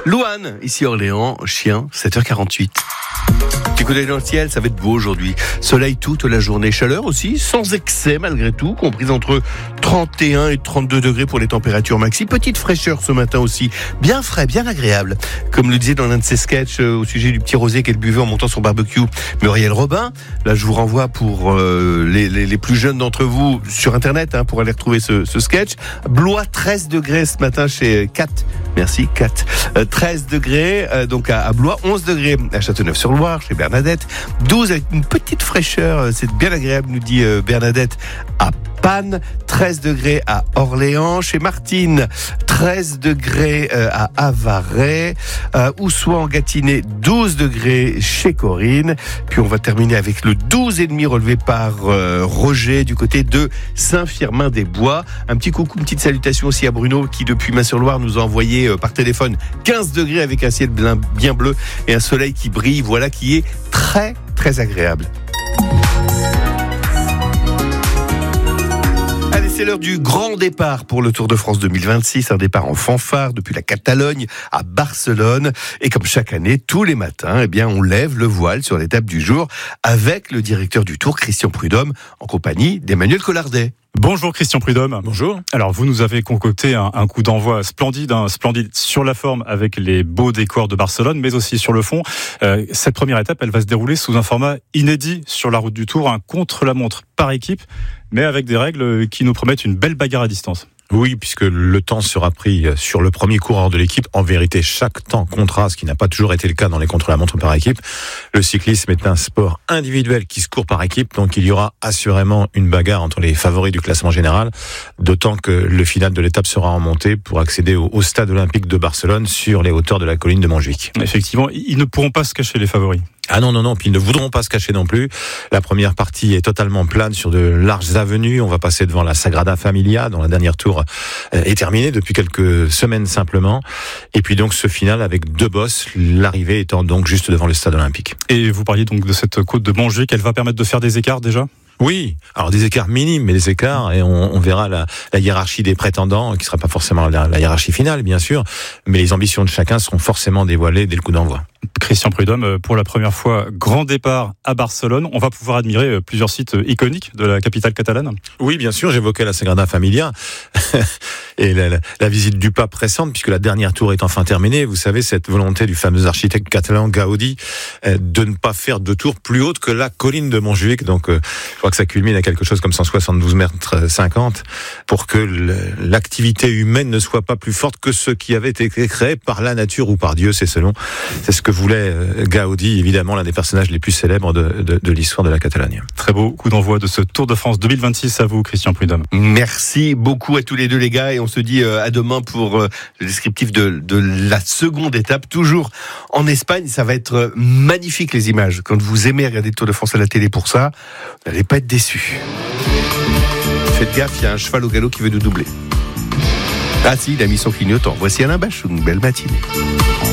Louane, ici Orléans, chien, 7h48. Petit coup d'œil dans le ciel, ça va être beau aujourd'hui. Soleil toute la journée, chaleur aussi, sans excès malgré tout, comprise entre 31 et 32 degrés pour les températures maxi. Petite fraîcheur ce matin aussi, bien frais, bien agréable. Comme le disait dans l'un de ses sketchs au sujet du petit rosé qu'elle buvait en montant son barbecue, Muriel Robin. Là, je vous renvoie pour les plus jeunes d'entre vous sur Internet pour aller retrouver ce sketch. Blois, 13 degrés ce matin chez Kat. Merci, Kat. 13 degrés donc à Blois, 11 degrés à Châteauneuf-sur-Loire, chez Bernadette. 12 avec une petite fraîcheur, c'est bien agréable, nous dit Bernadette, à Panne. 13 degrés à Orléans, chez Martine. 13 degrés à Avaray. Oussois en Gâtinais, 12 degrés chez Corinne. Puis on va terminer avec le 12,5 relevé par Roger du côté de Saint-Firmin-des-Bois. Un petit coucou, une petite salutation aussi à Bruno qui depuis Main-sur-Loire nous a envoyé par téléphone 15 degrés avec un ciel bien bleu et un soleil qui brille, voilà qui est très très agréable. Allez, c'est l'heure du grand départ pour le Tour de France 2026, un départ en fanfare depuis la Catalogne à Barcelone. Et comme chaque année, tous les matins, on lève le voile sur l'étape du jour avec le directeur du Tour, Christian Prudhomme, en compagnie d'Emmanuel Collardet. Bonjour Christian Prudhomme. Bonjour. Alors vous nous avez concocté un coup d'envoi splendide sur la forme avec les beaux décors de Barcelone, mais aussi sur le fond. Cette première étape, elle va se dérouler sous un format inédit sur la route du Tour, un contre-la-montre par équipe, mais avec des règles qui nous promettent une belle bagarre à distance. Oui, puisque le temps sera pris sur le premier coureur de l'équipe. En vérité, chaque temps comptera, ce qui n'a pas toujours été le cas dans les contre-la-montre par équipe. Le cyclisme est un sport individuel qui se court par équipe, donc il y aura assurément une bagarre entre les favoris du classement général, d'autant que le final de l'étape sera en montée pour accéder au stade olympique de Barcelone sur les hauteurs de la colline de Montjuïc. Effectivement, ils ne pourront pas se cacher, les favoris. Ah non, puis ils ne voudront pas se cacher non plus. La première partie est totalement plane sur de larges avenues. On va passer devant la Sagrada Familia, dont la dernière tour est terminée depuis quelques semaines simplement. Et puis donc ce final avec deux bosses, l'arrivée étant donc juste devant le stade olympique. Et vous parliez donc de cette côte de Montjuïc, elle va permettre de faire des écarts déjà ? Oui, alors des écarts minimes, mais des écarts, et on verra la hiérarchie des prétendants, qui sera pas forcément la hiérarchie finale, bien sûr, mais les ambitions de chacun seront forcément dévoilées dès le coup d'envoi. Christian Prudhomme, pour la première fois, grand départ à Barcelone. On va pouvoir admirer plusieurs sites iconiques de la capitale catalane. Oui, bien sûr, j'évoquais la Sagrada Familia et la visite du pape récente, puisque la dernière tour est enfin terminée. Vous savez, cette volonté du fameux architecte catalan Gaudi de ne pas faire de tour plus haute que la colline de Montjuïc. Donc, je crois que ça culmine à quelque chose comme 172 mètres 50 pour que l'activité humaine ne soit pas plus forte que ce qui avait été créé par la nature ou par Dieu, c'est ce que voulait Gaudi, évidemment l'un des personnages les plus célèbres de l'histoire de la Catalogne. Très beau coup d'envoi de ce Tour de France 2026 à vous, Christian Prudhomme. Merci beaucoup à tous les deux les gars, et on se dit à demain pour le descriptif de la seconde étape, toujours en Espagne. Ça va être magnifique les images. Quand vous aimez regarder le Tour de France à la télé pour ça, vous n'allez pas être déçus. Faites gaffe, il y a un cheval au galop qui veut nous doubler. Ah si, il a mis son clignotant. Voici Alain Bachung, une belle matinée.